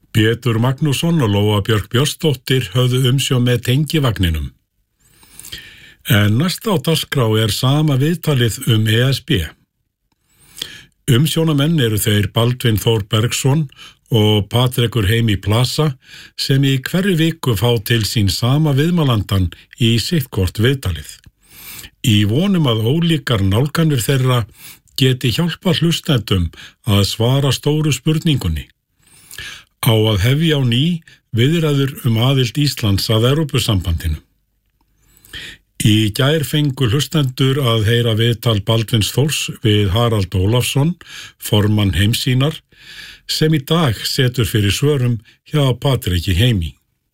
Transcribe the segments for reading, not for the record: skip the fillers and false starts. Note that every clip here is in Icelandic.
Pétur Magnússon og Lóa Björk Björnsdóttir höfðu umsjón með tengivagninum. En næsta á dagskrá sama viðtalið ESB. Umsjónamenn eru þeir Baldvin Þór Bergsson og Patrekur Heimi Plaza sem í hverri viku fá til sín sama viðmælandan í sitthvort viðtalið. Í vonum að ólíkar nálganir þeirra geti hjálpa hlustendum að svara stóru spurningunni. Á að hefja á ný viðræður aðild Íslands að Evrópusambandinu. Í gær fengu hlustendur að heyra viðtal Baldvins Þórs við Harald Ólafsson, formann Heimssýnar, sem í dag setur fyrir svörum hjá Patreki Heimi.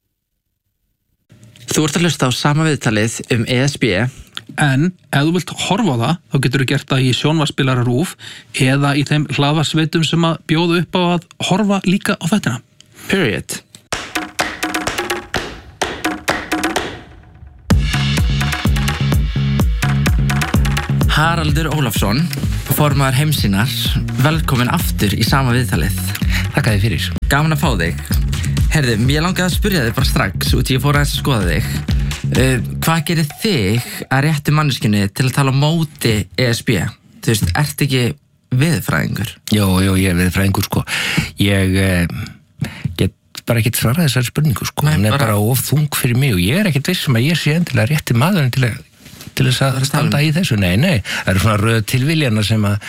Þú ert að hlusta á sama viðtalið ESB, en ef þú vilt horfa á það, þá getur þú gert það í sjónvarpsspilara RÚV eða í þeim hlaðvarpsveitum sem að bjóða upp á að horfa líka á þættina. Period. Haraldur Ólafsson, formaður Heimssýnar, velkomin aftur í sama viðtalið. Þakka þér fyrir. Gaman að fá þig. Herðu, ég langaði að spyrja þig bara strax út í ég fór aðeins að skoða þig. Hvað gerir þig að réttu manneskjunni til að tala á móti ESB? Þú veist, ert ekki viðfræðingur? Jó, ég er viðfræðingur, sko. Ég get bara ekkert svarað þessari spurningu, sko. Hún er bara of þung fyrir mig og ég er ekkert viss að ég sé endilega rétti maðurinn til þess að standa í þessu. Nei, það eru svona röð tilviljana sem að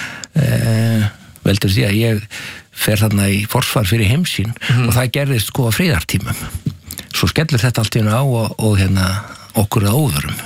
veldur því að ég fer þarna í forsvar fyrir Heimssýn og það gerðist sko á friðartímum. Svo skellir þetta allt í hennu á og hérna okkur að óðurum.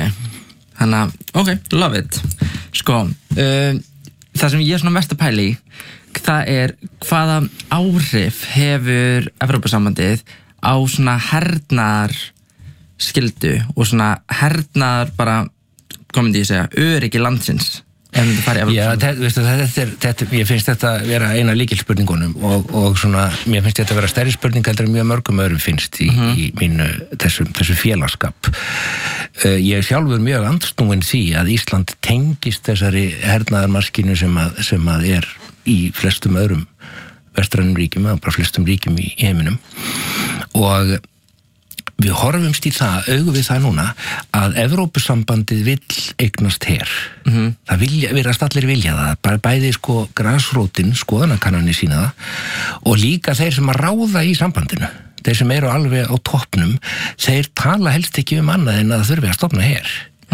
Ok, love it. Sko, það sem ég er svona mest að pæla í, það er hvaða áhrif hefur Evrópusambandið á svona hernaðar skyldu og svona hernaðar bara, hvað myndi ég segja, öryggi landsins. Já, þetta, ég finnst þetta vera eina lykilspurningunum og svona, mér finnst þetta vera stærri spurning heldur en mjög mörgum öðrum finnst í mínu þessu félagskap. Ég er sjálfur mjög andsnúinn því að Ísland tengist þessari hernaðarmaskínu sem að er í flestum öðrum vestrænum ríkjum, bara flestum ríkjum í heiminum og við horfumst í það, augum við það núna að Evrópusambandið vill eignast her. Það virðast allir vilja það, bara bæði sko grasrótin, skoðanakannanir sína það og líka þeir sem að ráða í sambandinu. Þeir sem eru alveg á toppnum, þeir tala helst ekki annað en að það þurfi að stofna her.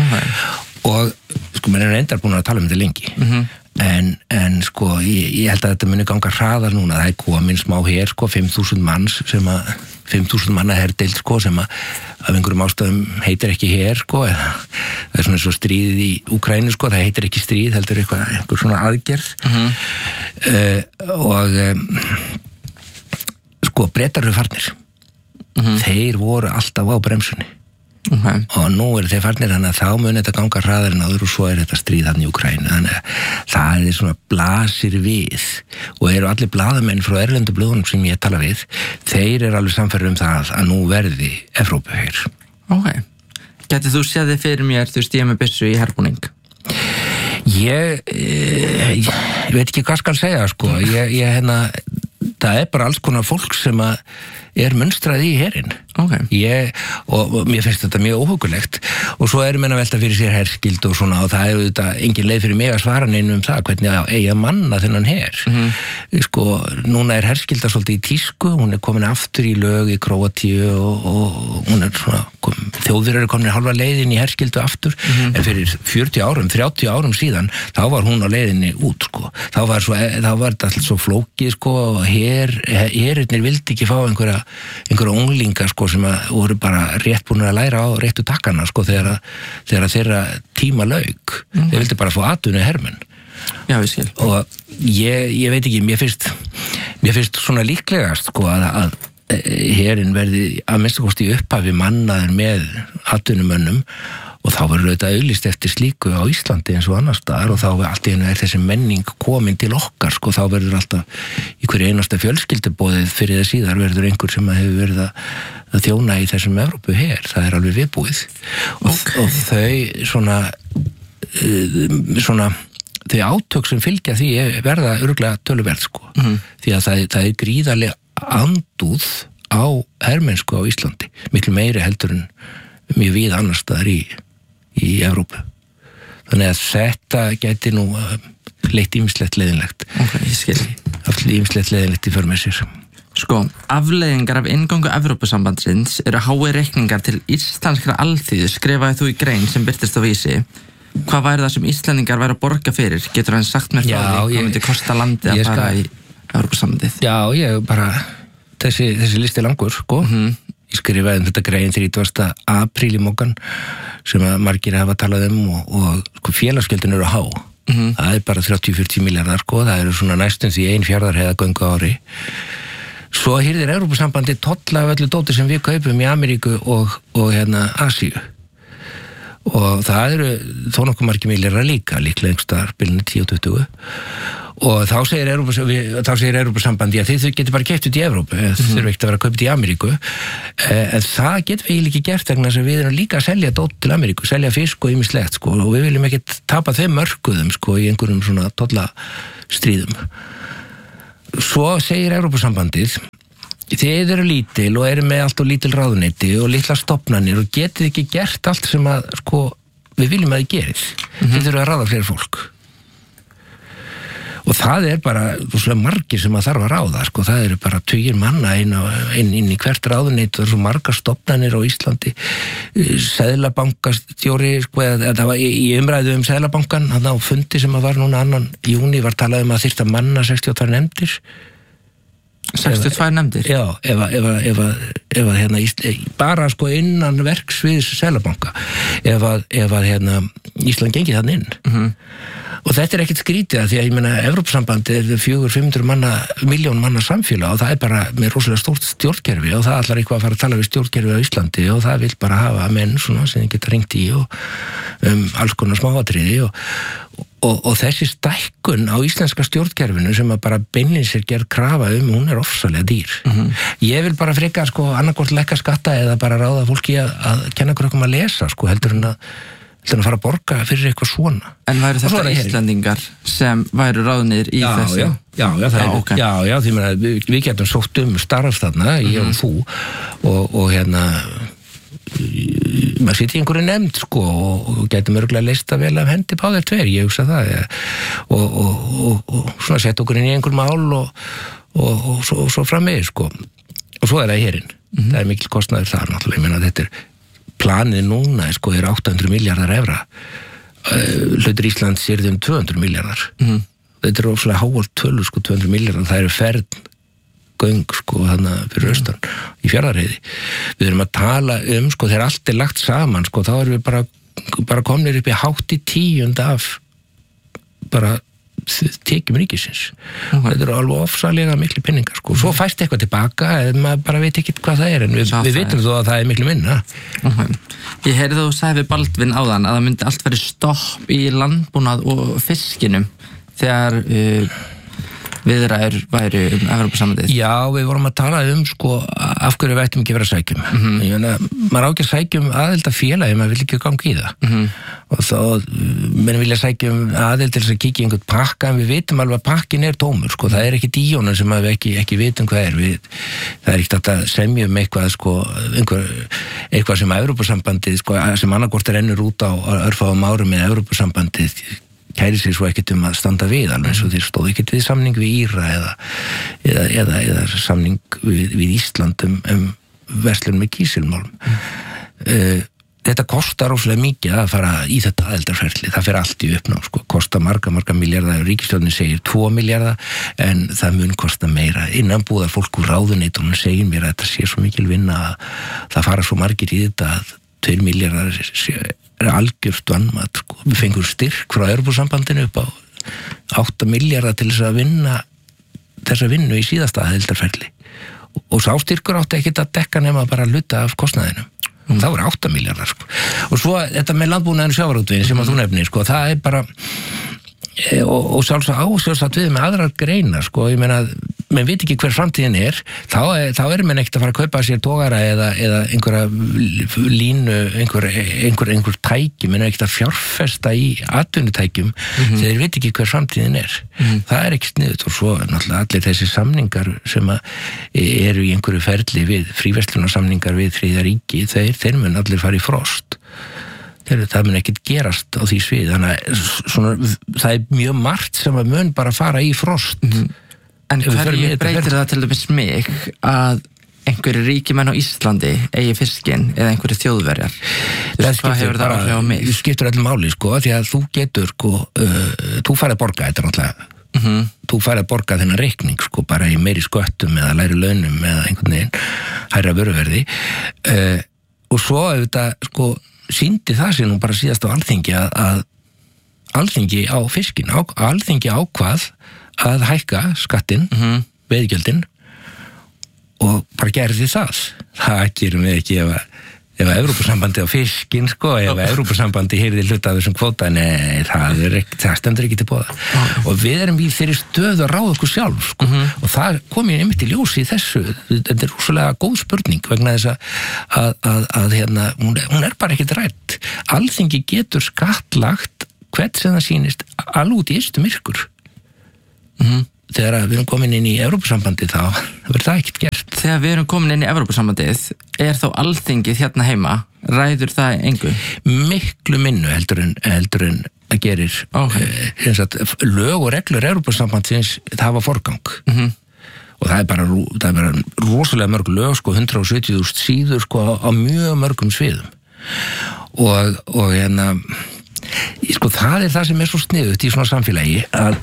Og sko, mér er reyndar búin að tala þetta lengi. En sko, ég held að þetta muni ganga hraðar núna, það er komin smá her, sko, 5.000 manns 5.000 manna herdeild, sko, sem að af einhverjum ástæðum heitir ekki her, sko, eða það er svona svo stríðið í Úkraínu, sko, það heitir ekki stríð, heldur einhver svona aðgerð. Sko, Bretar eru farnir. Þeir voru alltaf á bremsunni. Og nú eru þeir farnir, þannig að þá mun þetta ganga hraðar en áður og svo er þetta stríð þarna í Úkraínu, þannig að það er svona blasir við og eru allir blaðamenn frá erlendu blöðunum sem ég tala við, þeir eru alveg samferður það að nú verði Evrópu her. Gætið þú séð þig fyrir mér, þú veist, ég með byssu í herbúning? Ég veit ekki hvað skal segja, sko, það er bara alls konar fólk sem að er mönstrað í herinn. Og mér finnst þetta mjög óhugulegt og svo menn að velta fyrir sér herskyldu og svona og það er þetta engin leið fyrir mig að svara neinum það hvernig eigi að manna þennan her. Sko, núna er herskylda svolítið í tísku, hún er komin aftur í lög í Króatíu og hún er svona, Þjóðverjar eru komin halva leiðin í herskyldu aftur, en fyrir 40 árum, 30 árum síðan, þá var hún á leiðinni út, sko. Þá var þetta allt svo flókið, sko, og herinnir vildi ekki fá einhverja unglinga, sko, sem voru bara rétt búin að læra á réttu takkana, sko, þegar þeirra tíma lauk. Þeir vildi bara fá atvinnu hermenn. Já, ég skil. Og ég veit ekki, mér finnst svona líklegast, sko, að herinn verði að minnstakosti upphafi mannaður með atvinnumönnum og þá verður þetta auglýst eftir slíku á Íslandi eins og annars staðar og þá allt í einu er þessi menning komin til okkar, sko, þá verður alltaf í hverju einasta fjölskylduboðið fyrir það síðar verður einhver sem hefur verið að þjóna í þessum Evrópu her, það er alveg viðbúið og þau svona þau átök sem fylgja því verða örugglega töluverð, sko, því að það er gríðarlega andúð á hermennsku á Íslandi, miklu meiri heldur en mjög við annars staðar í Evrópu. Þannig að þetta gæti nú leitt ýmislegt leiðinlegt. Ok, ég skil. Ýmislegt leiðinlegt í för með sér. Sko, afleiðingar af inngöngu Evrópusambandsins eru hái reikningar til íslenskra alþýðu, skrifaði þú í grein sem birtist á Vísi. Hvað væri það sem Íslendingar væri að borga fyrir? Getur hann sagt mér frá því hvað myndi kosta landið að fara í Evrópusambandið? Já, ég bara, þessi listi langur, sko. Ég skrifaði þetta grein 30. apríl í Moggan sem að margir hafa talað og sko, félagsgjöldin eru há. Það bara 30-40 milljarðar, sko. Það eru svona næstum því 1/4 heiðagöngu á ári. Svo hýrðir Evrópusambandið tolla af öllu dóti sem við kaupum í Ameríku og Asíu. Og það eru þó nokkuð margir milljarðar líklega einhverstaðar bilinu 10-20 og þá segir Evrópusambandi að þið getur bara keypt út í Evrópu, þið þurfum ekkert að vera að kaupa út í Ameríku, en það getum við ekki gert vegna þess að við erum líka að selja dót til Ameríku, selja fisk og ýmislegt, sko, og við viljum ekkert tapa þeim mörkuðum, sko, í einhverjum svona tollastríðum. Svo segir Evrópusambandið, þið eru lítil og eru með allt og lítil ráðuneyti og litla stofnanir og getið ekki gert allt sem að, sko, við viljum að þið gerið. Þið þurfum að ráða fleiri fólk. Og það bara svona margir sem að þarf að ráða, sko, það eru bara 20 manna inn í hvert ráðuneyti, það eru svo margar stofnanir á Íslandi, seðlabankastjóri, sko, það var í umræðu seðlabankan, hann á fundi sem að var núna 2. júní var talað að þyrfti að manna 62 nefndir. 62 nefndir? Já, ef bara sko innan verksviðs seðlabanka, ef Ísland gengið þannig inn. Og þetta ekkert skrítið að því að ég meina Evrópusambandið er 400-500 miljón manna samfélag og það bara með rosalega stórt stjórnkerfi og það allar eitthvað að fara að tala við stjórnkerfi á Íslandi og það vil bara hafa menn svona sem geta ringt í og alls konar smáatriði og þessi stækkun á íslenska stjórnkerfinu sem að bara beinlins gerð krafa hún ofsalega dýr. Ég vil bara freka sko annarkvort lækka skatta eða bara ráða fólki að kenna okkur að lesa sko heldur en að fara að borga fyrir eitthvað svona. En væru þetta Íslendingar sem væru ráðnir í þessu? Já, því meina við getum sótt starf þarna, ég og þú og maður sitja í einhverju nefnd sko og getum örgulega leista vel af hendi báðir tveir, ég hugsa það og svona setja okkur inn í einhver mál og svo framvegis sko og svo það hérinn, það mikil kostnaður þar náttúrulega, ég meina þetta planið núna sko 800 miljardar evra hlutur Íslands sér 200 miljardar þetta óslega háalt tölu sko 200 miljardar, það eru göng sko þannig fyrir austan í Fjarðarheiði. Við erum að tala sko þegar allt lagt saman sko þá erum við bara komnir upp í hátt í 10% af bara tekjum ríkisins. Þetta eru alveg ofsalega miklu penningar sko. Svo fæst eitthvað tilbaka en maður bara veit ekki hvað það en við vitum þó að það miklu minna. Ég heyrði þú sagði við Baldvin áðan að það myndi allt verið stopp í landbúnað og fiskinum þegar viðræður væri Evrópusambandið. Já, við vorum að tala sko af hverju við ættum ekki vera að sækjum. Ég meina, maður á ekki að sækjum aðild að félagi, maður vil ekki ganga í það. Og þá, menn vilja sækjum aðild til þess að kíkja í einhvern pakka, en við vitum alveg að pakkin tómur, sko. Það ekki díónan sem við ekki vitum hvað það ekki að semja eitthvað, sko, eitthvað sem Evrópusambandið, sko, sem annarkvort rennur út á örfáum árum með Evrópusambandið kæri sér svo ekkert að standa við alveg eins og þeir stóðu ekkert við samning við Íra eða samning við Ísland verslun með kísilmálm. Þetta kostar óslega mikið að fara í þetta aðildarferli, það fer allt í uppnám sko, kostar marga milljarðar, ríkisstjórnin segir 2 milljarða en það mun kosta meira, innanbúðar fólk úr ráðuneytunum segir mér að þetta sé svo mikil vinna að það fara svo margir í þetta að 2 milljarðar algjört vannmat sko. Við fengum styrk frá Evrópusambandinu upp á 8 milljarðar til þess að vinna þessa vinnu í síðasta aðildarferli og sá styrkur átti ekkert að dekka nema bara hluta af kostnaðinu og það voru 8 milljarðar sko. Og svo þetta með landbúnaðinu sjávarútveginn sem að þú nefnir sko, það bara og sjálfsagt við með aðrar greinar sko, ég meina menn veit ekki hver framtíðin þá menn ekkert að fara að kaupa sér togara eða einhverja línu, einhver tæki, menn ekkert að fjárfesta í atvinnutækjum þegar þeir veit ekki hver framtíðin það ekki sniðugt og svo náttúrulega allir þessi samningar sem eru í einhverju ferli við fríverslunarsamningar við þriðja ríki, þeir mun allir fara í frost. Það mun ekkert gerast á því svið, þannig að það mjög margt sem að mun bara fara í frost. En hverju breytir það til dæmis mig að einhverju ríkimenn á Íslandi eigi fiskinn eða einhverju þjóðverjar? Hvað hefur það áhrif á mig? Það skiptir öllum máli, því að þú getur, þú færð að borga þetta náttúrulega. Þú færð að borga þennan reikning, bara í meiri sköttum eða læri launum eða einhvern veginn hærra vöruverði. Og svo auðvitað, sýndi það sér nú bara síðast á Alþingi að Alþingi á fiskinn, Alþingi ákvað að hækka skattinn, veiðigjöldin og bara gerði það gerum við ekki ef Evrópusambandi á fiskinn ef Evrópusambandi heyrði hluta af þessum kvóta, nei, það stendur ekki til boða og við erum í þeirri stöðu að ráða okkur sjálf og það kom ég einmitt í ljós í þessu, þetta rosalega góð spurning vegna þess að hún bara ekkert rædd. Alþingi getur skattlagt hvert sem það sýnist alveg út í ystu myrkur. Þegar við erum komin inn í Evrópusambandið þá verður það ekkert gert. Þegar við erum komin inn í Evrópusambandið þá Alþingið hérna heima, ræður það engu? Miklu minnu heldur en að gerir lög og reglur Evrópusambandsins það hafa forgang og það bara rosalega mörg lög 170.000 síður á mjög mörgum sviðum og það það sem svo sniðugt í svona samfélagi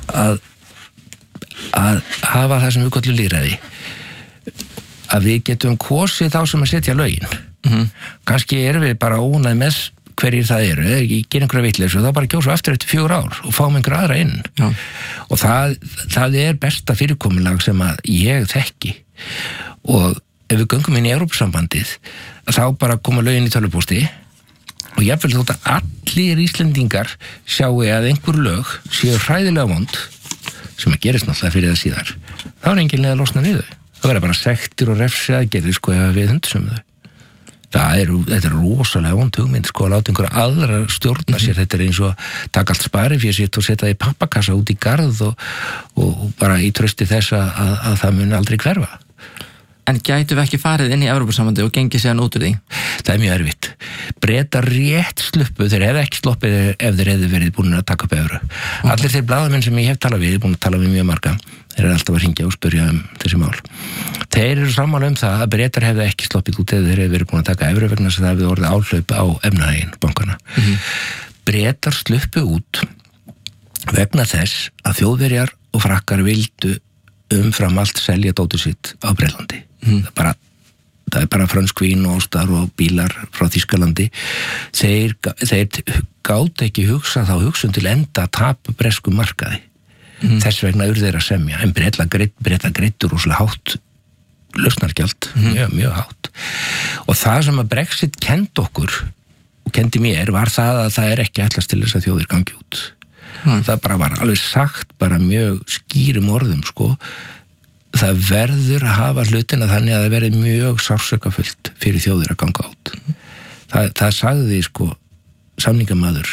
að hafa það sem við kallum lýðræði að við getum kosið þá sem að setja lögin kannski erum við bara ónæð með hverjir það eru, ekki gera einhverja vitleysu og þá bara kjósa aftur eftir 4 ár og fáum einhverja aðra inn og það besta fyrirkomulag sem að ég þekki og ef við göngum inn í Evrópusambandið þá bara koma lögin í tölvupósti og jafnvel þótt að allir Íslendingar sjáu að einhver lög séu hræðilega vond sem að gerist náttúrulega fyrir það síðar þá engin leið að losna við þau það verður bara sektir og refsi aðgerðir ef við hundsum þau þetta rosalega vond hugmynd að láta einhverja aðra stjórna sér þetta eins og taka allt sparifé sitt og setja það í pappakassa út í garð og bara í trausti þess að það muni aldrei hverfa. En gætu við ekki farið inn í Evrópusambandið og gengið síðan út úr því? Það er mjög erfitt. Bretar rétt sluppu, þeir hefði ekki sloppið ef þeir hefði verið búin að taka upp evru. Allir þeir blaðamenn sem ég hef talað við, búin að tala við mjög marga, þeir eru alltaf að hringja og spyrja þessi mál. Þeir eru sammála það að Bretar hefði ekki sloppið út ef þeir hefði verið búin að taka evru vegna þess að það hefði orðið áhlaup á efnahaginn bankana. Bretar sluppu út vegna þess að Þjóðverjar og Frakkar vildu umfram allt selja dóttur sitt á Bretlandi. Það er bara frönsk vín og ostar og bílar frá Þýskalandi. Þeir gátu ekki hugsa þá hugsun til enda að tapa breskum markaði. Þess vegna urðu þeir að semja. En Bretland greiddu rosalega hátt lausnargjald, mjög hátt. Og það sem að Brexit kenndi okkur og kendi mér var það að það er ekki ætlast til þess að þjóðir gangi út. Það bara var alveg sagt bara mjög skýrum orðum það verður að hafa hlutina þannig að það verði mjög sársökafullt fyrir þjóðir að ganga út það sagði samningamaður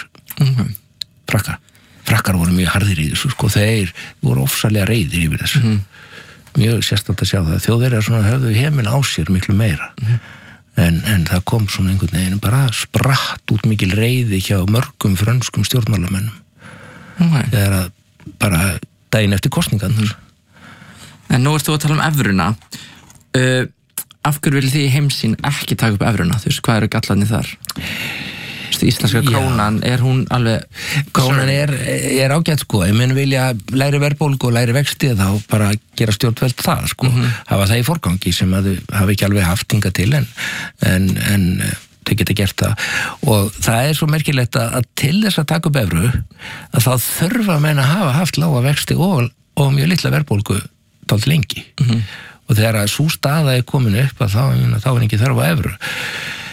Frakkar voru mjög harðir í þessu þeir voru ofsalega reiðir yfir þessu mjög sérstætt að sjá það þjóðir höfðu heiminn á sér miklu meira en það kom svona einhvern veginn bara spratt út mikil reiði hjá mörgum frönskum stjórnmálamönnum þegar að bara daginn eftir kosningarnar. En nú ert þú að tala evruna. Af hverju vil þið í heimsín ekki taka upp evruna? Þú veist, hvað eru gallarnir þar? Íslenska krónan, er hún alveg... Krónan er ágætt, Ég mun vilja læri verðbólgu og læri vexti þá bara gera stjórnvöld það, Hafa það í forgangi sem að þau hafa ekki alveg haft hingað til en þau geta gert það og það er svo merkilegt að til þess að taka upp evru að þá þurfa menn að hafa haft lága vexti og mjög litla verðbólgu dálítið lengi og þegar að sú staða er komin upp að þá er ekki þörf á evru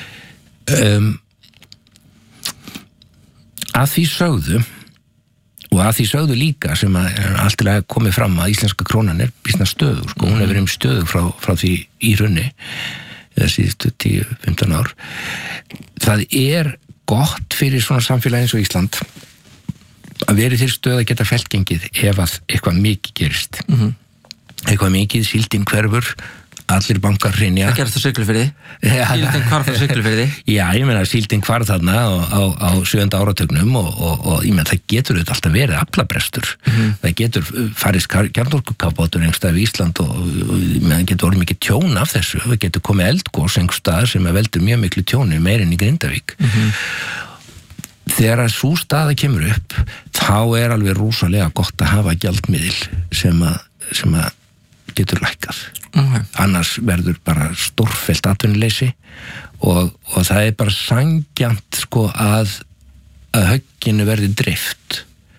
að því sögðu og að því sögðu líka sem að alltilega komið fram að íslenska krónan býsna stöðug, sko, hún verið stöðug frá því í hrunni eða síðustu 10-15 ár. Það gott fyrir svona samfélagi eins og Ísland að verið til stöð að geta felgengið ef að eitthvað mikið gerist. Eitthvað mikið, síldin hverfur, allir bankar hrynja. Það gerist á Siglufirði. Síldin hvarf á Siglufirði. Já, ég meina síldin hvarf þarna á 7. áratugnum og ég meina það getur auðvitað alltaf verið aflabrestur. Það getur farist kjarnorkukafbátur einhverstað við Ísland og það getur orðið mikið tjón af þessu. Það getur komið eldgos einhverstað sem veldur mjög miklu tjóni meirinn í Grindavík. Þegar sú staða kemur upp þá alveg rosalega gott að hafa gjaldmiðil sem að getur lækkað. Annars verður bara stórfellt atvinnuleysi og það bara sanngjarnt sko að högginu verði dreift.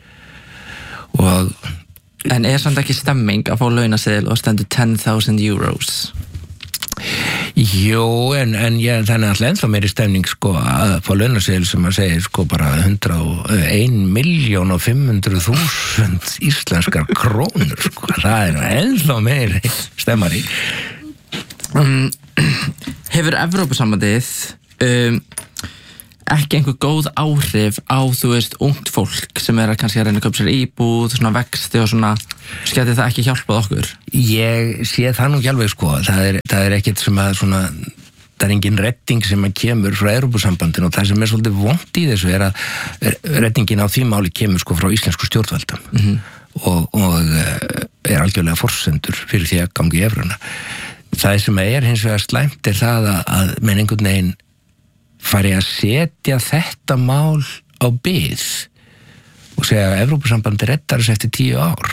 En samt ekki stemming að fá launaseðil og stendur 10,000 euros? Jó, en þannig alltaf ennþá meiri stemning sko að fá launaseðil sem að segja sko bara 101.500.000 íslenskar krónur sko, það ennþá meiri stemmari. Hefur Evrópusambandið ekki einhver góð áhrif á, þú veist, ungt fólk sem að kannski að reyna að kaupa sér íbúð, svona vexti og svona, skæti það ekki hjálpað okkur? Ég sé það nú ekki alveg sko, það ekkert sem að svona, það engin redding sem að kemur frá Evrópusambandinu og það sem svolítið vont í þessu að reddingin á því máli kemur sko frá íslensku stjórnvöldum og algjörlega forsendur fyrir því að gangi í evruna. Það sem hins vegar slæmt það að menn einhvern veginn fari að setja þetta mál á bið og segja að Evrópusambandi reddar þess eftir 10 ár.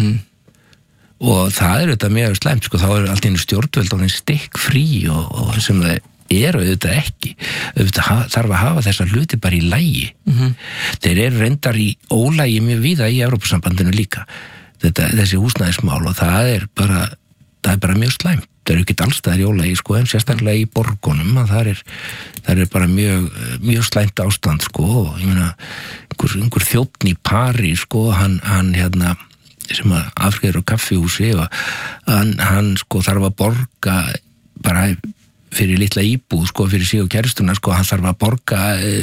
Og það auðvitað mjög slæmt, sko, þá allt einu stjórnvöld og stikk frí og sem það auðvitað ekki. Auðvitað þarf að hafa þessa hluti bara í lagi. Þeir reyndar í ólagi mjög víða í Evrópusambandinu líka. Þessi húsnæðismál og það er bara mjög slæmt. Það ekki allstaðar í ólagi, sko, en sérstaklega í borgunum að það bara mjög slæmt ástand, sko, og ég meina einhver þjónn í París, sko, hann sem að afgreiður á kaffihúsi og hann sko þarf að borga bara fyrir litla íbúð, sko, fyrir sig og kæristuna, sko, hann þarf að borga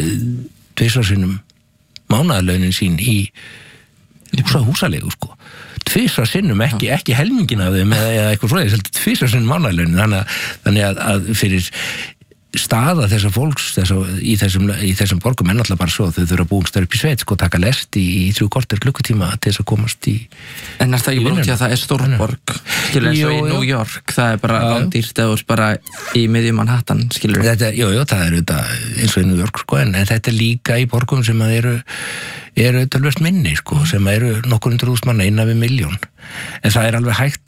2 sinnum mánaðarlaunin sín í húsalegu, sko. 2 sinnum, ekki helmingin af þeim eða eitthvað svoleiðis, heldur 2 sinnum mánaðarlaunin, þannig að fyrir staða þessa fólks í þessum borgum náttúrulega bara svo þau þurfa að búa upp í sveit, sko, taka lest í 3 korter klukkutíma til þess að komast í. En það ekki bara út í að það stórborg, skilur, eins og í New York, það bara dýrt eða bara í miðjum Manhattan, skilur. Jú, það þetta eins og í New York, sko, en þetta líka í borgum sem að eru tölvöld minni, sko, sem eru nokkur 100.000 manna innan við 1 milljón. En það alveg hægt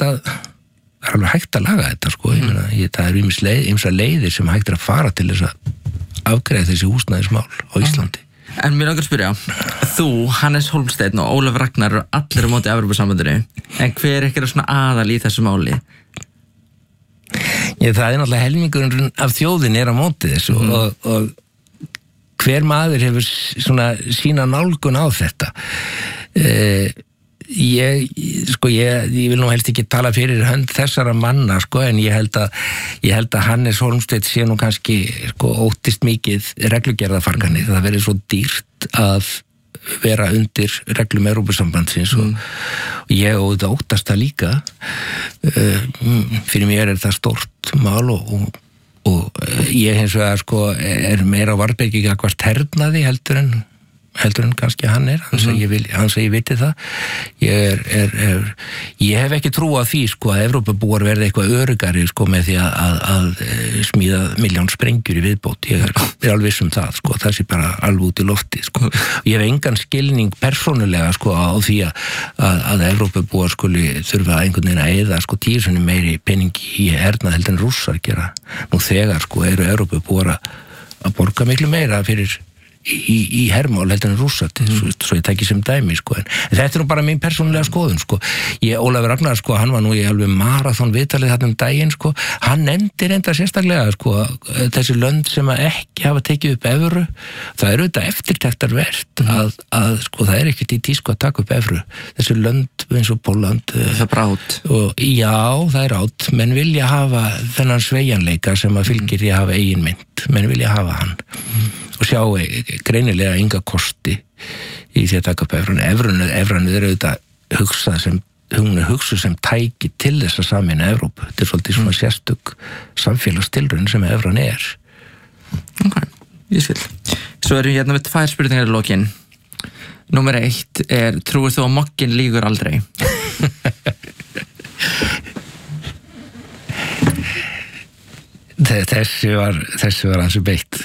að laga þetta, sko, það ýmsar leiðir sem hægt að fara til þess að afgreiða þessi húsnæðismál á Íslandi. En mér langar að spyrja, þú, Hannes Hólmsteinn og Ólafur Ragnar eru allir á móti Evrópusambandinu, en hver er svona aðal í þessu máli? Það náttúrulega helmingurinn af þjóðin á móti þessu og hver maður hefur svona sína nálgun á þetta. Ég vil nú helst ekki tala fyrir hönd þessara manna, sko, en ég held að Hannes Hólmsteinn sé nú kannski, sko, óttist mikið reglugerðarfarganir. Það verið svo dýrt að vera undir reglum Evrópusambandsins og ég auðvitað óttast það líka. Fyrir mér það stórt mál og ég hins vegar, sko, meira á varðbergi gagnvart hernaði heldur en kannski hann hann segir viti það. Ég hef ekki trú á því, sko, að Evrópubúar verði eitthvað öruggari, sko, með því að smíða 1 milljón sprengjur í viðbót. Ég alveg viss það, sko, það sé bara alveg út í lofti, sko. Ég hef engan skilning persónulega, sko, á því að Evrópubúar skuli þurfa einhvern veginn að eyða, sko, 10 sinnum meiri peningi í hernað heldur en Rússar gera. Nú þegar, sko, eru Evrópubúar að borga miklu meira fyrir í hermál heldur en rússar svo ég tæki sem dæmi sko. En þetta er nú bara mín persónulega skoðun sko. Ólafur Ragnar sko, hann var nú í alveg marathon viðtalið þarna daginn sko. Hann nefndir enda sérstaklega sko, þessi lönd sem að ekki hafa tekið upp evru, það er auðvitað eftirtektarvert að sko, það er ekkert í tísku að taka upp evru, þessi lönd eins og Pólland það er brát og já, það er átt, menn vilja hafa þennan sveigjanleika sem að fylgir í að hafa eigin mynd, menn vilja hafa hann og sjá greinilega enga kosti í því að taka upp evrun er auðvitað hún er hugsuð sem tæki til þess að sameina Evrópu, þetta er svolítið svona sérstök samfélagstilraun sem evran er. Ok, ég skil. Svo erum við hérna með 2 spurningar í lokin. Númer 1 er, trúir þú að moggin lýgur aldrei? Þessi var hansi beitt.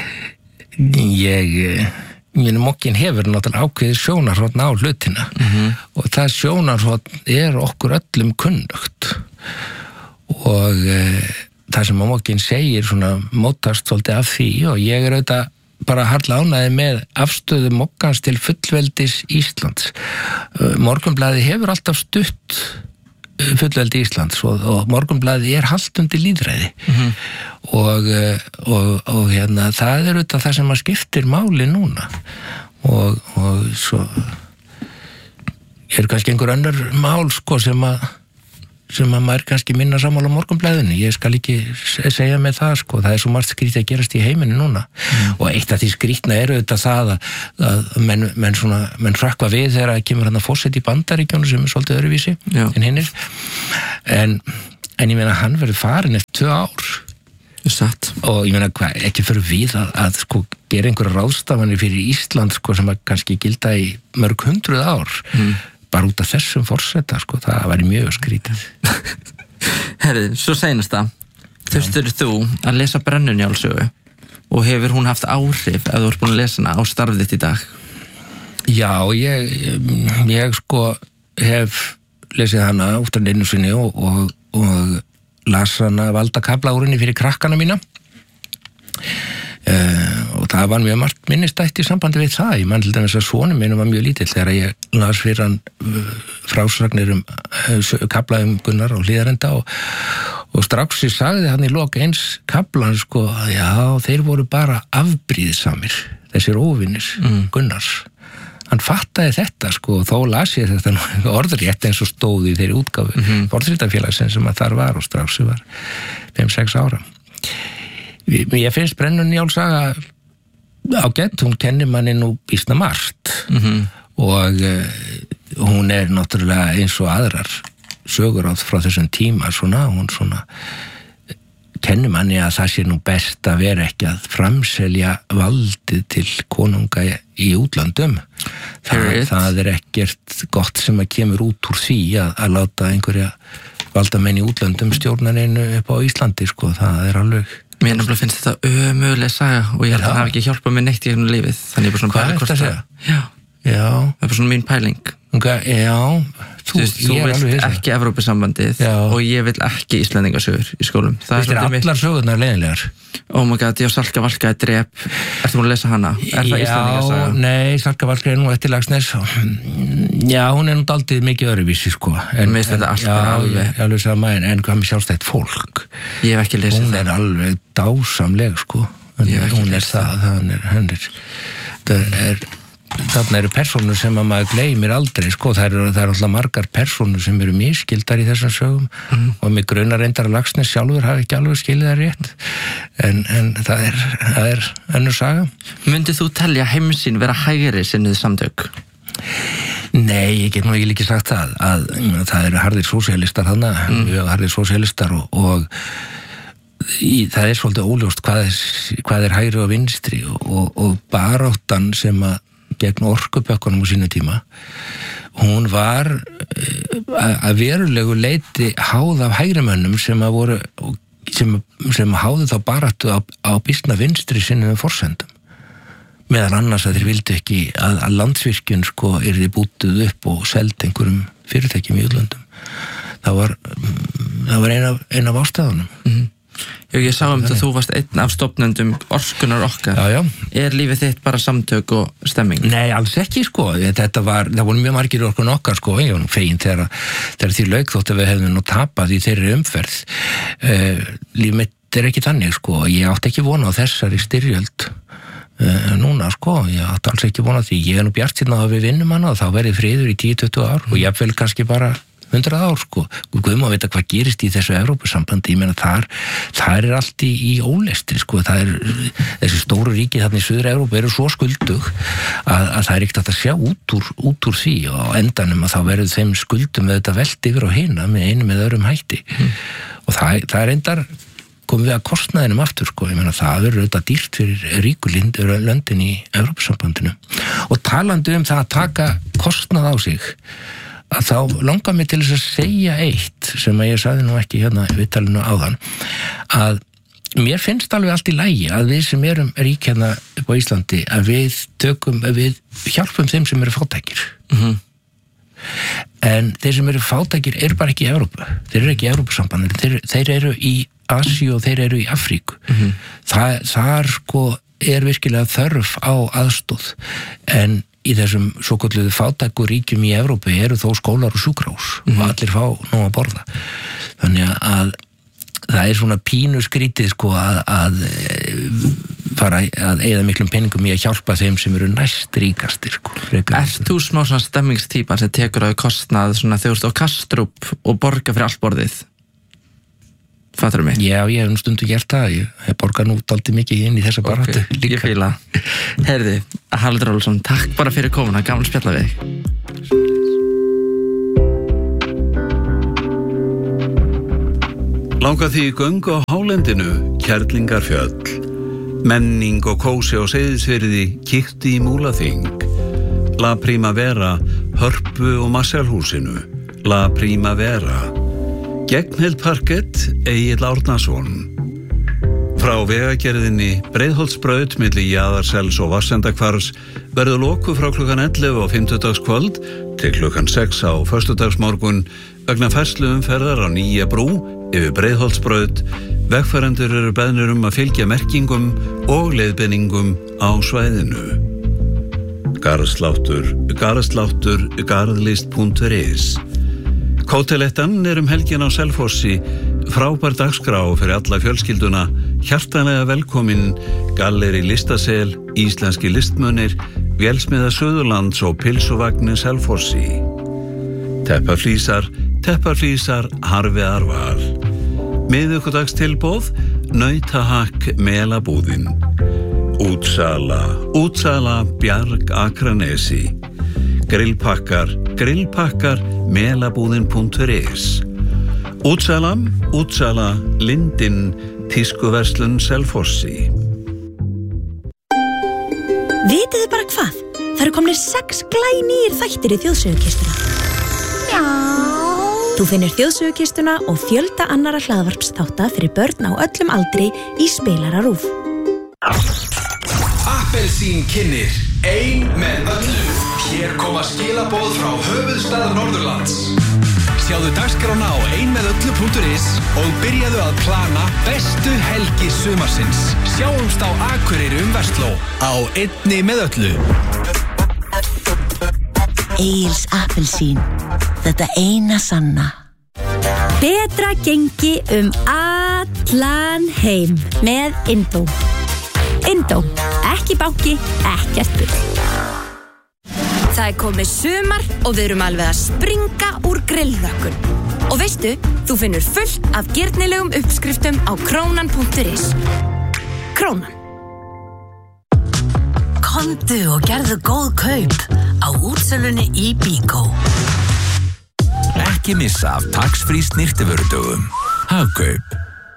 Moggin hefur náttúrulega ákveðið sjónarhorn á hlutina og það sjónarhorn er okkur öllum kunnugt og það sem moggin segir svona mótast svolítið af því og ég er auðvitað bara harla ánægði með afstöðu moggans til fullveldis Íslands. Morgunblaðið hefur alltaf stutt fullveldi Íslands og Morgunblaðið er haltundi lýðræði og hérna það er auðvitað það sem að skiptir máli núna og svo er kannski einhver önnur mál sko sem að maður kannski minna sammála Morgunblaðinu, ég skal ekki segja með það sko, það er svo margt skrítið að gerast í heiminu núna og eitt af því skrítna er auðvitað það að menn hrökkva við þegar að kemur hann að forseti í Bandaríkjónu sem er svolítið öðruvísi en hinnir en ég meina hann verður farin eftir 2 ár Satt. Og ég meina ekki fyrir við að sko gera einhverja ráðstafanir fyrir Ísland sko sem að kannski gilda í mörg 100 ár bara út af þessum forseta, sko, það væri mjög skrítið. Herri, svo seinasta, þurftur þú að lesa Brennunjálssögu og hefur hún haft áhrif ef þú ert búin að lesa hana á starfið þitt í dag? Já, ég sko hef lesið hana oftar en einu sinni og las hana valdakafla úr henni fyrir krakkana mína. Og það var mjög margt minnistætt í sambandi við það. Ég man til dæmis að sonur minn var mjög lítill þegar ég las fyrir hann frásagnir kafla Gunnar og Hlíðarenda og strax ég sagði hann í lok eins kaflan sko að já, þeir voru bara afbrýðsamir, þessir óvinir Gunnars. Hann fattaði þetta sko og þó las ég þetta orðrétt eins og stóð í þeirri útgáfu Borðsritafélagsins sem að þar var og strax ég var 5-6 ára. Ég finnst Brennunjálssaga ágætt, hún kennir manni nú býsna margt og hún er náttúrulega eins og aðrar sögur frá þessum tíma svona, hún svona kennir manni að það sé nú best að vera ekki að framselja valdið til konunga í útlöndum. Það er ekkert gott sem að kemur út úr því að láta einhverja valdamenn í útlöndum stjórnarinu upp á Íslandi, sko, það er alveg. Mér nefnilega finnst þetta ömurleg saga og ég held að það hafi ekki hjálpað mér neitt í gegnum lífið. Þannig ég bara svona hvað er þetta að segja? Já. Það er bara svona mín pæling. Já, þú vilt ekki Evrópusambandið og ég vil ekki Íslendingasögur í skólum. Það er allar sögurnar leiðinlegar. Oh my god, ég á Salka Valka er drep. Ertu búin að lesa hana? Er það Íslendingasaga? Nei, Salka Valka er nú eftir Lagsnes. Já, hún er nú daldið mikið öðruvísi, sko. Mér finnst þetta allt alveg sama en hvað með sjálfstætt fólk. Ég hef ekki lesið það. Hún er alveg dásamleg, sko. Hún er það, þarna eru persónur sem að maður gleymir aldrei, sko, það eru alltaf margar persónur sem eru misskildar í þessum sögum og mig grunar reyndar að Lagsnes sjálfur hafi ekki alveg skilið það rétt en það er önnur saga. Myndið þú telja heimsinn vera hægri sinnuð samtök? Nei, ég get nú ekki sagt það að það eru harðir sósíalistar þarna, mjög harðir sósíalistar og það er svolítið óljóst hvað er hægri og vinstri og baráttan sem að gegn orkubökkunum á sínu tíma hún var að verulegu leyti háð af hægrimönnum sem að voru sem háðu þá baráttu á býsna vinstri sinnum forsendum meðan annars að þeir vildu ekki að Landsvirkjun sko yrði bútuð upp og seld einhverjum fyrirtækjum í útlöndum það var ein af ástæðunum Ég sá að þú varst einn af stofnendum Orkunar okkar. Já. Er lífið þitt bara samtök og stemming? Nei, alls ekki, sko. Það voru mjög margir Orkunar okkar, sko. Ég var nú fegin þegar því lauk þótt að við hefðum nú tapað í þeirri umferð. Líf mitt ekki þannig, sko. Ég átti ekki vona á þessari styrjöld núna, sko. Ég átti alls ekki vona því. Ég nú bjartsýnn á að við vinnum hana og þá verði friður í 10-20 ár og jafnvel kannski bara 100 ár, sko. Guðum að vita hvað gerist í þessu Evrópusambandi. Ég meina, þar allt í ólestri, sko. Þessi stóru ríki þarna í Suður-Evrópu eru svo skuldug að það ekkert að sjá út úr því og á endanum að þá verður þeim skuldum með þetta velt yfir á hina með einum eða öðrum hætti. Og það endar komum við að kostnaðinum aftur, sko. Ég meina, það verður auðvitað dýrt fyrir ríku löndin í Evrópusambandinu. Og talandi það að taka kostnað á sig, að þá langar mig til þess að segja eitt sem að ég sagði nú ekki hérna í viðtalinu áðan, að mér finnst alveg allt í lagi að við sem erum rík hérna upp á Íslandi að við hjálpum þeim sem eru fátækir. En þeir sem eru fátækir eru bara ekki í Evrópu. Þeir eru ekki í Evrópusambandinu, þeir eru í Asíu og þeir eru í Afríku. Þar sko virkilega þörf á aðstóð, en í þessum svokölluðu fátæku ríkjum í Evrópu eru þó skólar og sjúkrahús og allir fá nú að borða. Þannig að það svona pínu skrítið, sko, að fara að eyða miklum peningum í að hjálpa þeim sem eru næst ríkastir, sko. Ert þú smá svona stemmingstýpan sem tekur á kostnað svona þegar þú ert á Kastrup og borga fyrir allt borðið? Fattar mig? Já, ég hef stundu gert það. Ég borga nú dálítið mikið inn í þessa baráttu líka. Ég fíla. Heyrðu, Haraldur Ólafsson, takk bara fyrir komuna, gaman að spjalla við þig. Langar því göngu á hálendinu, Kerlingarfjöll. Menning og kósi á Seyðisfirði, kíkti í Múlaþing. La Primavera, Hörpu og Marselhúsinu. La Primavera. Gegnheild parkett, Egill Árnason. Frá vegagerðinni Breiðholtsbraut milli Jaðarsels og Varsendakvars verður lokuð frá klukkan 11 á fimmtudagskvöld til klukkan 6 á föstudagsmorgun vegna færsluumferðar á nýja brú yfir Breiðholtsbraut. Vegfarendur eru beðnir að fylgja merkingum og leiðbeiningum á svæðinu. Garðsláttur, garðlist.is. Kótelettan helgin á Selfossi, frábær dagskrá fyrir alla fjölskylduna, hjartanlega velkomin, galleri Listasel, íslenski listmunir, Vélsmiða Suðurlands og Pilsuvagnin Selfossi. Teppaflísar, Harfi Arval. Miðvikudagstilboð, nautahakk Melabúðin. Útsala Bjarg Akranesi. Grillpakkar, melabúðin.is. Útsala, Lindin, tískuverslun Selfossi. Vitiði bara hvað? Það eru komnir 6 glænýir þættir í Þjóðsögukistuna. Já. Þú finnir Þjóðsögukistuna og fjölda annarra hlaðvarpsþátta fyrir börn á öllum aldri í spilara RÚV. Appelsín kynnir ein með öllum. Hér koma skilaboð frá höfuðstað Norðurlands. Sjáðu dagskrána á einmeðöllu.is og byrjaðu að plana bestu helgi sumarsins. Sjáumst á Akureyri Versló á einni með öllu. Egils appelsín, þetta eina sanna. Betra gengi allan heim með Indó. Indó, ekki banki, ekkert bull. Það komið sumar og við erum alveg að springa úr grillrökkun. Og veistu, þú finnur fullt af girnilegum uppskriftum á krónan.is. Krónan. Komdu og gerðu góð kaup á útsölunni í Bíkó. Ekki missa af tax-free snyrtivörudögum. Hagkaup.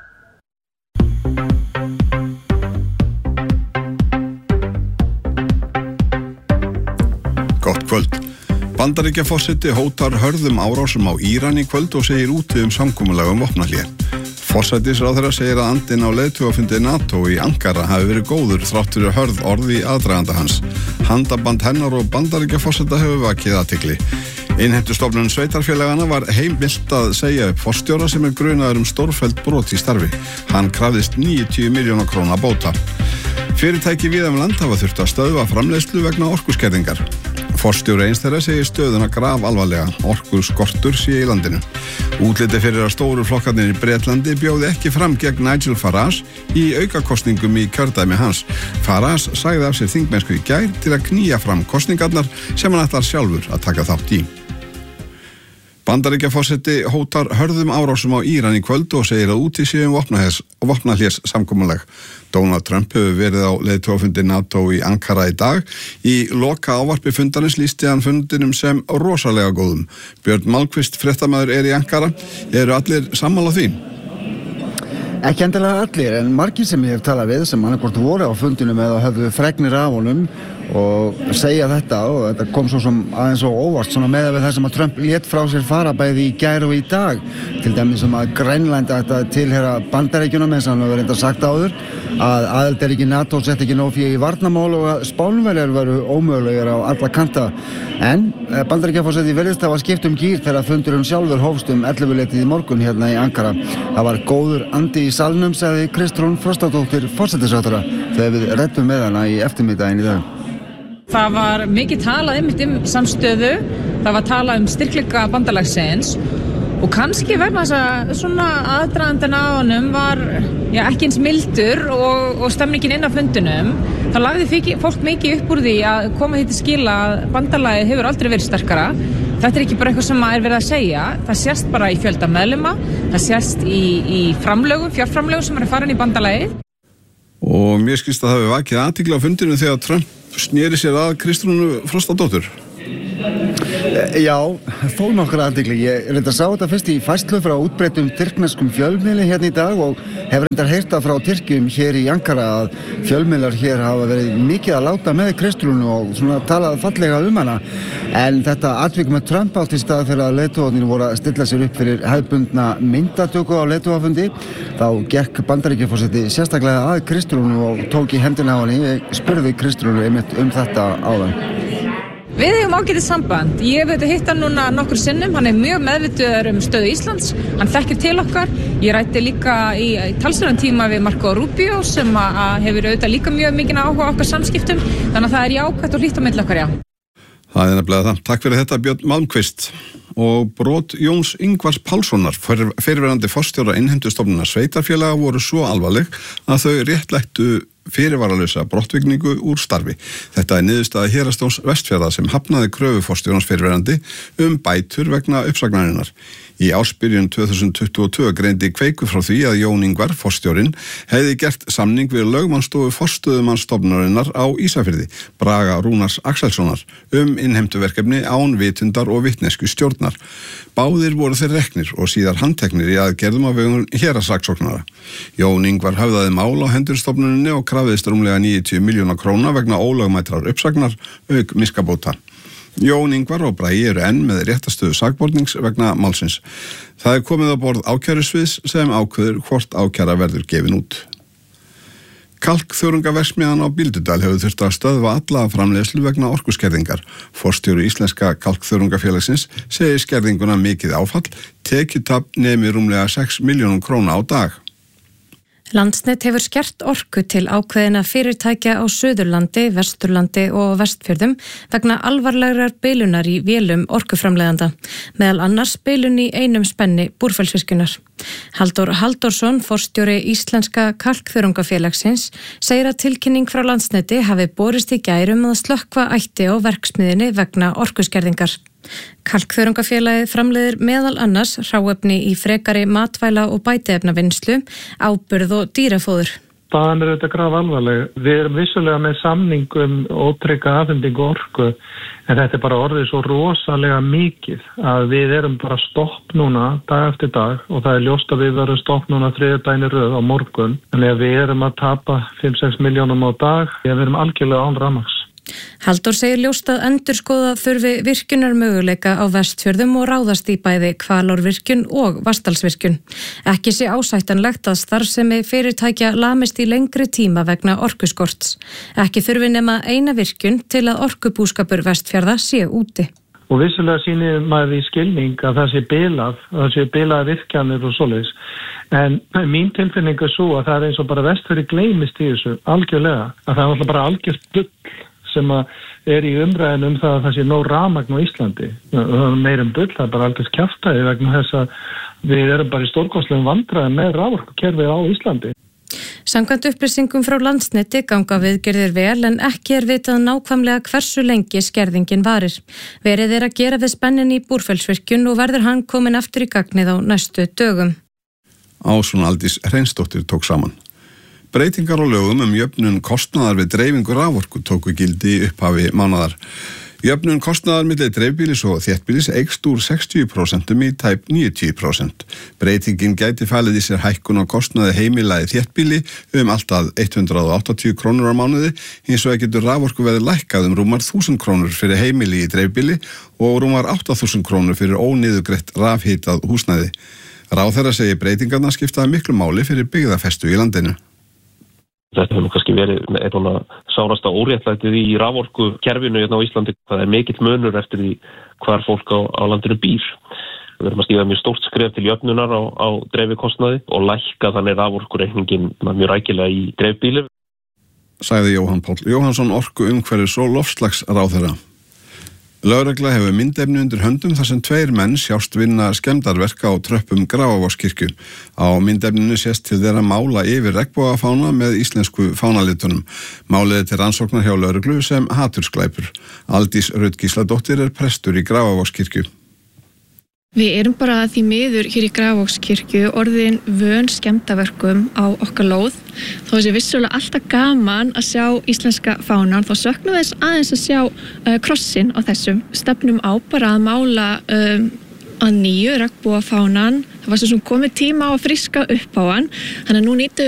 Gott kvöld. Bandaríkjaforseti hótar hörðum árásum á Íran í kvöld og segir úti samkomulag vopnahlé. Forsætisráðherra segir að andinn á leiðtogafundi NATO í Ankara hafi verið góður þrátt fyrir hörð orð í aðdraganda hans. Handaband hennar og Bandaríkjaforseta hefur vakið athygli. Innheimtustofnun sveitarfélagana var heimilt að segja upp forstjóra sem grunaður stórfelld brot í starfi. Hann krafðist 90 milljóna króna bóta. Fyrirtæki víða land hafa þurft að stöðva framleiðslu vegna orkuskerðingar. Forstjóri eins þeirra segir stöðuna grafalvarlega, orkuskortur sé í landinu. Útliti fyrir að stóru flokkarnir í Bretlandi bjóði ekki fram gegn Nigel Farage í aukakostningum í kjördæmi hans. Farage sagði af sér þingmennsku í gær til að knýja fram kosningarnar sem hann ætlar sjálfur að taka þátt í. Bandaríkjaforseti hótar hörðum árásum á Íran í kvöld og segir að úti séu vopnahlés samkomulag. Donald Trump hefur verið á leiðtogafundi NATO í Ankara í dag. Í loka ávarpi fundarins lýsti hann fundinum sem rosalega góðum. Björn Malmqvist, fréttamaður, í Ankara. Eru allir sammála því? Ekki endilega allir, en margir sem ég hef talað við sem annarkvort voru á fundinum eða höfðu fregnir af honum og segja þetta, og þetta kom svo sem aðeins og óvart svona með við það sem að Trump lét frá sér fara bæði í gær og í dag, til dæmis sem að Grænland ætti að tilheyra Bandaríkjunum eins og hann hefur reyndar sagt áður að aðildarríki NATO sett ekki nóg fé í varnarmál og að Spánverjar veru ómögulegir á alla kanta, en Bandaríkjaforseti virðist hafa skipt gír þegar fundurinn sjálfur hófst 11-leytið í morgun hérna í Ankara. Það var góður andi í salnum, sagði Kristrún Frostadóttir forsætisráðherra þegar við ræddum með hana í eftirmiddaginn í dag. Það var mikið talað einmitt samstöðu, það var talað styrkleika bandalagsins og kannski vegna þess að svona aðdragandinn á honum var ekki eins mildur og stemningin inn á fundinum. Það lagði fólk mikið upp úr því að koma því til skila að bandalagið hefur aldrei verið sterkara. Þetta ekki bara eitthvað sem verið að segja, það sést bara í fjölda meðlima, það sést í fjárframlögum sem farin í bandalagið. Og mér skilst að það hefur vakið athygli á fundinu þegar Trump sneri sér að Kristrúnu Frostadóttur. Já, þó nokkra athygli. Ég reyndar sá þetta fyrst í færslu frá útbreiddum tyrkneskum fjölmiðli hérna í dag og hef reyndar heyrt frá Tyrkjum hér í Ankara að fjölmiðlar hér hafa verið mikið að láta með Kristrúnu og svona talað fallega hana. En þetta atvik með Trump átti í stað þegar leiðtogarnir voru að stilla sér upp fyrir hefðbundna myndatöku á leiðtogafundi. Þá gekk Bandaríkjaforseti sérstaklega að Kristrúnu og tók í hendina á henni. Ég spurði Kristrúnu einmitt þetta áðan. Við hefum ágætið samband. Ég hef hitt hann núna nokkur sinnum. Hann mjög meðvituður stöðu Íslands. Hann þekkir til okkar. Ég ræddi líka í talsverðan tíma við Marco Rubio sem hefur auðvitað líka mjög mikinn áhuga okkar samskiptum. Þannig að það jákvætt og hlýtt á milli okkar, já. Það nefnilega það. Takk fyrir þetta, Björn Malmqvist. Og brot Jóns Ingvars Pálssonar, fyrrverandi forstjóra innheimtustofnunar sveitarfélaga, voru svo alvarleg að þau réttlættu fyrirvaralausa brottvikningu úr starfi. Þetta niðurstaða Héraðsdóms Vestfjarða sem hafnaði kröfu forstjórans fyrrverandi bætur vegna uppsagnarinnar. Í ársbyrjun 2022 greindi Kveikur frá því að Jón Ingvar, forstjórinn, hefði gert samning við lögmannsstofu forstöðumannsstofnunarinnar á Ísafirði, Braga Rúnars Axelssonar, innheimtuverkefni án vitundar og vitnesku stjórnar. Báðir voru þeir reknir og síðar handteknir í aðgerðum á vegum héraðssaksóknara. Jón Ingvar höfðaði mál á hendur stofnuninni og krafðist rúmlega 90 milljóna króna vegna ólögmætrar uppsagnar auk miskabóta. Jón Ingvar og Bragi eru enn með réttastöðu sakbornings vegna málsins. Það komið á borð ákærusviðs sem ákveður hvort ákæra verður gefin út. Kalkþörungaverksmiðjan á Bíldudal hefur þurft að stöðva alla framleiðslu vegna orkuskerðingar. Forstjóri Íslenska kalkþörungafélagsins segir skerðinguna mikið áfall, tekjutap nemi rúmlega 6 milljónum króna á dag. Landsnet hefur skert orku til ákveðina fyrirtækja á Suðurlandi, Vesturlandi og Vestfjörðum vegna alvarlegrar bilunar í vélum orkuframleiðanda, meðal annars bilun í einum spenni Búrfellsvirkjunar. Halldór Halldórsson, forstjóri Íslenska kalkþörungafélagsins, segir að tilkynning frá Landsneti hafi borist í gær að slökkva ætti á verksmiðjunni vegna orkuskerðingar. Kalkþörungafélagið framleiðir meðal annars hráefni í frekari matvæla og bætiefnavinnslu, áburð og dýrafóður. Staðan auðvitað grafalvarleg. Við erum vissulega með samning ótrygga afhendingu orku, en þetta bara orðið svo rosalega mikið að við erum bara stopp núna dag eftir dag og það ljóst að við verðum stopp núna 3 daginn í röð á morgun. Þannig að við erum að tapa 5-6 milljónum á dag, við erum algjörlega án rafmagns. Halldór segir ljóst að endurskoða þurfi virkjunarmöguleika á Vestfjörðum og ráðast í bæði Hvalárvirkjun og Vatnsdalsvirkjun. Ekki sé ásættanlegt að starfsemi fyrirtækja lamist í lengri tíma vegna orkuskorts. Ekki þurfi nema eina virkjun til að orkubúskapur Vestfjarða sé úti. Og vissulega sýnir maður í skilning að það sé bilað virkjanir og svoleiðis. En mín tilfinning svo að það eins og bara Vestfirðir gleymist í þessu algjörlega. Að það alltaf bara algjört bull sem að í umræðin það að það sé nóg rafmagn á Íslandi. Meir bull, það bara algjört kjaftaði vegna þess að við erum bara í stórkostlegum vandræðum með raforkukerfið á Íslandi. Samkvæmt upplýsingum frá Landsneti ganga viðgerðir vel en ekki vitað nákvæmlega hversu lengi skerðingin varir. Verið að gera við spennin í Búrfellsvirkjun og verður hann komin aftur í gagnið á næstu dögum. Ásrún Aldís Hreinsdóttir tók saman. Breytingar á lögum jöfnun kostnaðar við dreifingu raforku tóku gildi í upphafi mánaðar. Jöfnun kostnaðar milli dreifbýlis og þéttbýlis eykst úr 60% í tæp 90%. Breytingin gæti falið í sér hækkun á kostnaði heimila í þéttbýli allt að 180 krónur á mánuði, hins vegar getur raforkuverðið lækkað rúmar 1000 krónur fyrir heimili í dreifbýli og rúmar 8000 krónur fyrir óniðugreitt rafhitað húsnæði. Ráðherra segir breytingarnar skipta miklu máli fyrir byggðafestu í landinu. Þetta hefur kannski verið svona sárasta óréttlætið í raforkukerfinu hérna á Íslandi. Það mikill munur eftir því hvar fólk á landinu býr. Við erum að stíga mjög stórt skref til jöfnunar á dreifikostnaði og lækka þannig raforkureikningin mjög rækilega í dreifbýli. Sagði Jóhann Páll Jóhannsson, orku umhverfis og loftslagsráðherra. Lögregla hefur myndefni undir höndum þar sem 2 menn sjást vinna skemmdarverk á tröppum Grafarvogskirkju. Á myndefninu sést til þeirra mála yfir regnbogafána með íslensku fánalitunum. Málið til rannsóknar hjá lögreglu sem hatursglæpur. Aldís Rut Gísladóttir prestur í Grafarvogskirkju. Við erum bara því miður hér í Grafarvogskirkju orðin vön skemmdarverkum á okkar lóð. Þó þessi vissulega alltaf gaman að sjá íslenska fánan, þá söknum við þess aðeins að sjá krossin á þessum. Stefnum á bara að mála að nýju regnbogafánan. Það var svo sem komið tíma á að friska upp á hann. Þannig að nú nýtum